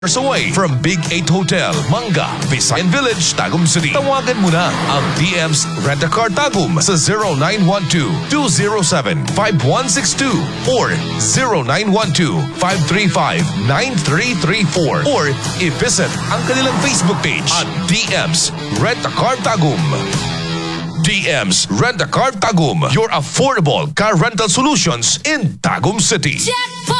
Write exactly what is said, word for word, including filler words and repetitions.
away from Big eight Hotel, Manga, Visayan Village, Tagum City. Tawagan mo na ang D M's Rent-A-Car Tagum sa zero nine one two, two zero seven, five one six two or zero nine one two, five three five, nine three three four or i-visit ang kanilang Facebook page at D M's Rent-A-Car Tagum. D M's Rent-A-Car Tagum, your affordable car rental solutions in Tagum City. Jackpot!